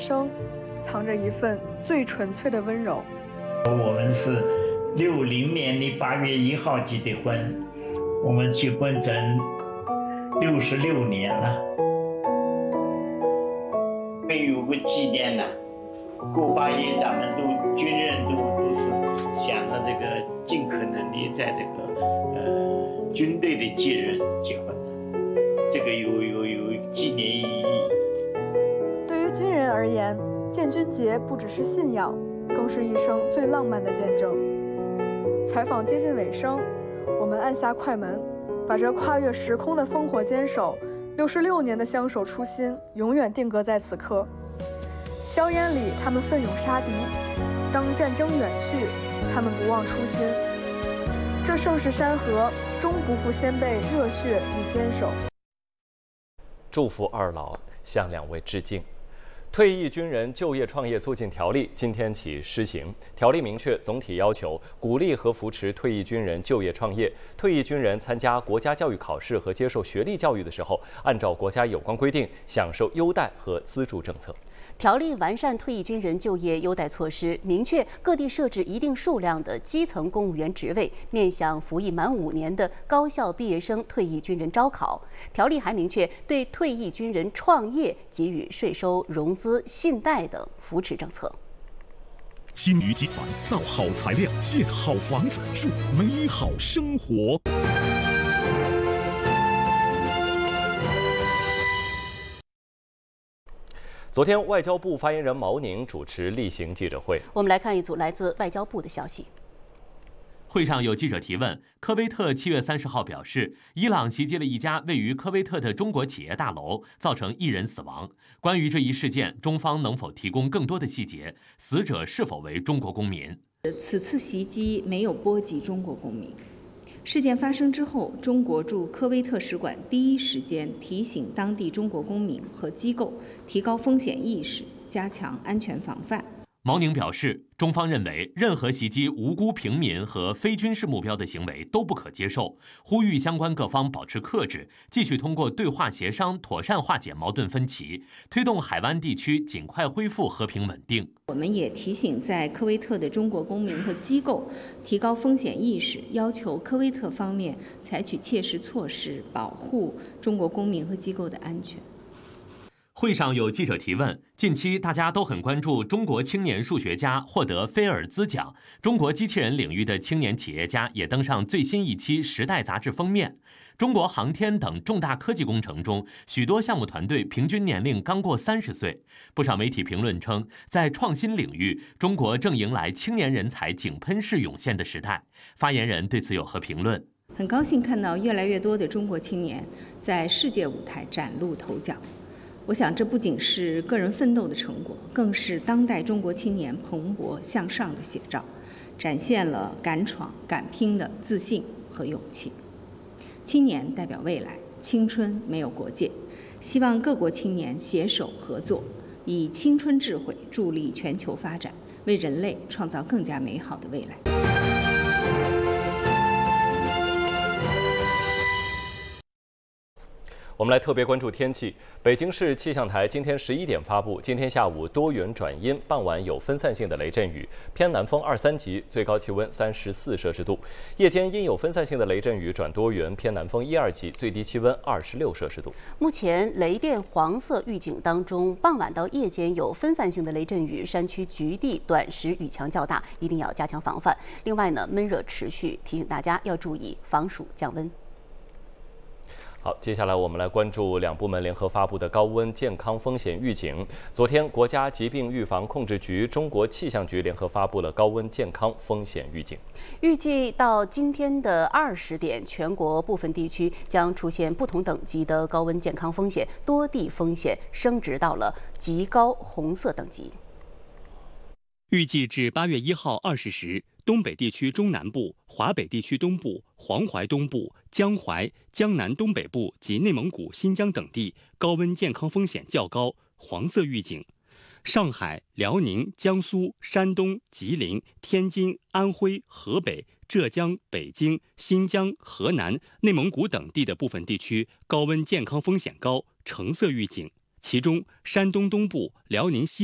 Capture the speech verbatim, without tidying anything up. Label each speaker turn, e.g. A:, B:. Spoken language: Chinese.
A: 声，藏着一份最纯粹的温柔。
B: 我们是六零年的八月一号结的婚，我们结婚整六十六年了。没有个纪念呢，过八夜咱们都军人都都是想着这个尽可能的在这个呃军队的节日结婚的，这个有有有纪念意义。
A: 对于军人而言，建军节不只是信仰，更是一生最浪漫的见证。采访接近尾声，我们按下快门，把这跨越时空的烽火坚守，六十六年的相守初心，永远定格在此刻。硝烟里，他们奋勇杀敌；当战争远去，他们不忘初心。这盛世山河，终不负先辈热血与坚守。
C: 祝福二老，向两位致敬。退役军人就业创业促进条例今天起施行。条例明确总体要求，鼓励和扶持退役军人就业创业。退役军人参加国家教育考试和接受学历教育的时候，按照国家有关规定享受优待和资助政策。
D: 条例完善退役军人就业优待措施，明确各地设置一定数量的基层公务员职位，面向服役满五年的高校毕业生退役军人招考。条例还明确对退役军人创业给予税收、融资、信贷等扶持政策。
E: 金鱼集团造好材料，建好房子，住美好生活。
C: 昨天，外交部发言人毛宁主持例行记者会。
D: 我们来看一组来自外交部的消息。
F: 会上有记者提问，科威特七月三十号表示，伊朗袭击了一家位于科威特的中国企业大楼，造成一人死亡。关于这一事件，中方能否提供更多的细节？死者是否为中国公民？
G: 此次袭击没有波及中国公民。事件发生之后，中国驻科威特使馆第一时间提醒当地中国公民和机构提高风险意识，加强安全防范。
F: 毛宁表示，中方认为任何袭击无辜平民和非军事目标的行为都不可接受，呼吁相关各方保持克制，继续通过对话协商妥善化解矛盾分歧，推动海湾地区尽快恢复和平稳定。
G: 我们也提醒在科威特的中国公民和机构提高风险意识，要求科威特方面采取切实措施，保护中国公民和机构的安全。
F: 会上有记者提问，近期大家都很关注中国青年数学家获得菲尔兹奖，中国机器人领域的青年企业家也登上最新一期《时代》杂志封面。中国航天等重大科技工程中，许多项目团队平均年龄刚过三十岁。不少媒体评论称，在创新领域，中国正迎来青年人才井喷式涌现的时代。发言人对此有何评论？
G: 很高兴看到越来越多的中国青年在世界舞台崭露头角。我想，这不仅是个人奋斗的成果，更是当代中国青年蓬勃向上的写照，展现了敢闯敢拼的自信和勇气。青年代表未来，青春没有国界。希望各国青年携手合作，以青春智慧助力全球发展，为人类创造更加美好的未来。
C: 我们来特别关注天气。北京市气象台今天十一点发布，今天下午多云转阴，傍晚有分散性的雷阵雨，偏南风二三级，最高气温三十四摄氏度。夜间因有分散性的雷阵雨转多云，偏南风一二级，最低气温二十六摄氏度。
D: 目前雷电黄色预警当中，傍晚到夜间有分散性的雷阵雨，山区局地短时雨强较大，一定要加强防范。另外呢，闷热持续，提醒大家要注意防暑降温。
C: 好，接下来我们来关注两部门联合发布的高温健康风险预警。昨天，国家疾病预防控制局、中国气象局联合发布了高温健康风险预警。
D: 预计到今天的二十点，全国部分地区将出现不同等级的高温健康风险，多地风险升值到了极高红色等级。
H: 预计至八月一号二十时，东北地区中南部、华北地区东部、黄淮东部、江淮、江南东北部及内蒙古、新疆等地高温健康风险较高，黄色预警。上海、辽宁、江苏、山东、吉林、天津、安徽、河北、浙江、北京、新疆、河南、内蒙古等地的部分地区高温健康风险高，橙色预警。其中，山东东部、辽宁西